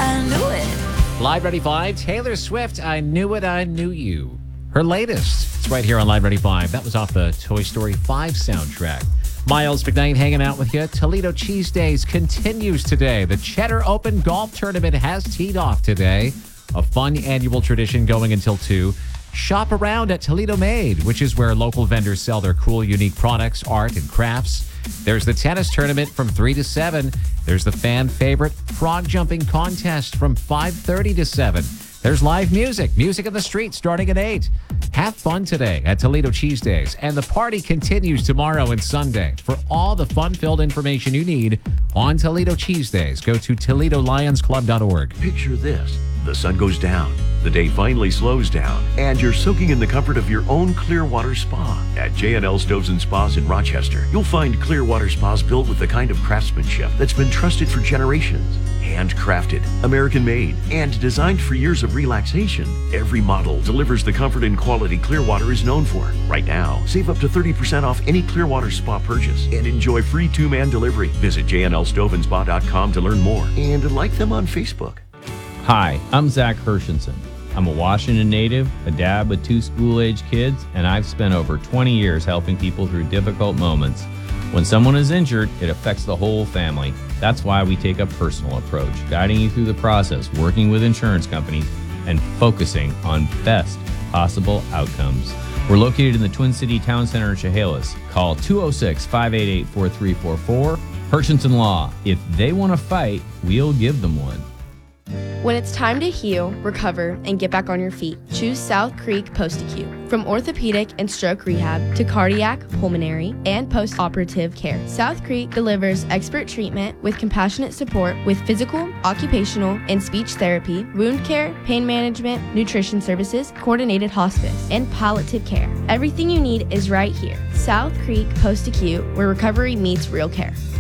I knew it. Live Ready 5, Taylor Swift, I Knew It, I Knew You. Her latest. It's right here on Live Ready 5. That was off the Toy Story 5 soundtrack. Miles McKnight hanging out with you. Toledo Cheese Days continues today. The Cheddar Open Golf Tournament has teed off today. A fun annual tradition going until 2. Shop around at Toledo Made, which is where local vendors sell their cool, unique products, art, and crafts. There's the tennis tournament from 3 to 7. There's the fan favorite frog jumping contest from 5:30 to 7. There's live music in the street starting at 8. Have fun today at Toledo Cheese Days, and the party continues tomorrow and Sunday. For all the fun-filled information you need on Toledo Cheese Days, go to ToledoLionsClub.org. Picture this. The sun goes down, the day finally slows down, and you're soaking in the comfort of your own Clearwater Spa. At J&L Stoves and Spas in Rochester, you'll find Clearwater Spas built with the kind of craftsmanship that's been trusted for generations. Handcrafted, American-made, and designed for years of relaxation, every model delivers the comfort and quality Clearwater is known for. Right now, save up to 30% off any Clearwater Spa purchase and enjoy free 2-man delivery. Visit jnlstoveandspa.com to learn more and like them on Facebook. Hi, I'm Zach Hershenson. I'm a Washington native, a dad with 2 school-age kids, and I've spent over 20 years helping people through difficult moments. When someone is injured, it affects the whole family. That's why we take a personal approach, guiding you through the process, working with insurance companies, and focusing on best possible outcomes. We're located in the Twin City Town Center in Chehalis. Call 206-588-4344. Hershenson Law. If they want to fight, we'll give them one. When it's time to heal, recover, and get back on your feet, choose South Creek Post-Acute. From orthopedic and stroke rehab to cardiac, pulmonary, and post-operative care, South Creek delivers expert treatment with compassionate support with physical, occupational, and speech therapy, wound care, pain management, nutrition services, coordinated hospice, and palliative care. Everything you need is right here. South Creek Post-Acute, where recovery meets real care.